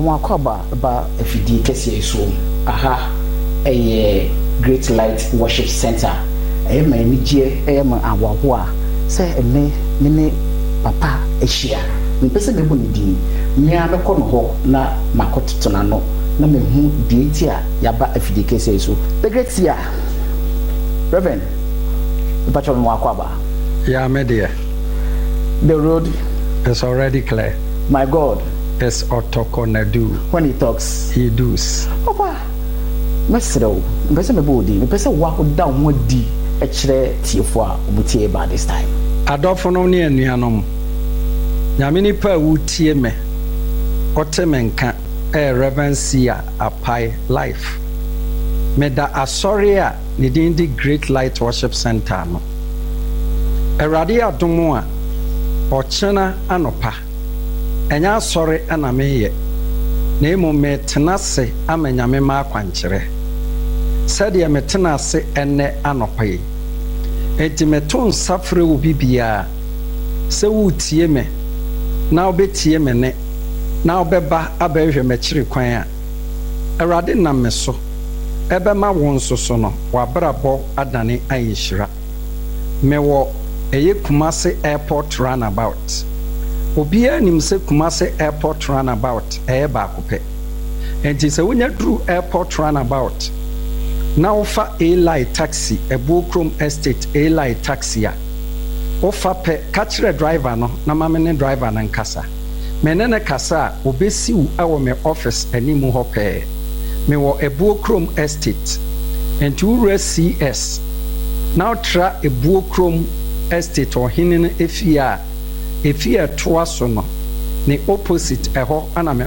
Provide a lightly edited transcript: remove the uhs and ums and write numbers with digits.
Akwaba ba afidi kese so aha eye Great Light Worship Center ma enije ma awaho a se ene ne papa ehia mpese me boni di me abekọ no ho na makototo na no na me hu dieti a yaba afidi kese so the great year Reverend Pacho Akwaba. Yeah, my dear. The road is already clear. My God. It's Otokonadu. When he talks, he does. Papa, Mesro, Mepesa Bodi, Mepesa walk down what D, a chair Tifua, Mutie by this time. Adofono and Nianom. Yamini pa wutie me. Otemenka, Reverencia, Apai Life. Meda Asoria, Nidindi Great Light Worship Center. No. Eradi adomo a ochena anopa enya sori ana meye na emu metenase amanyame ma akwankyere sede metenase enne anopa yi enti meton safre wo bibia se wutie me na obetie me ne na obeba abehwe mekire kwan a Eradi na me so ebe ma won so no wabrabo adane ayishira mewo eye Kumasi Airport Runabout. Obia nim se Kumasi Airport Runabout ba kope. Enti se wonya dru Airport Runabout. Na ofa A-Line taxi Ebuokrom Estate A-Line taxi a. Ofa pe kachire driver no na mamene driver na nkasa. Menene kasa obesi wu awo me office animu ho pe. Me wo Ebuokrom Estate. Enti ure CS. Now tra Ebuokrom Estate or hinin efia toa so no ne opposite eho ana me